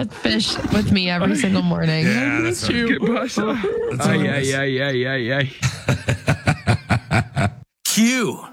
I'll fish with me every single morning. Yeah, that's Que pasa? Ay. Q.